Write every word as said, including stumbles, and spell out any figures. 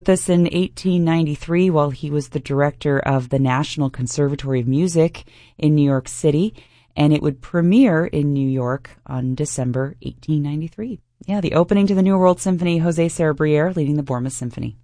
This in eighteen ninety-three while he was the director of the National Conservatory of Music in New York City, and it would premiere in New York on December eighteen ninety-three. Yeah, the opening to the New World Symphony, Jose Sarrabriere leading the Borma Symphony.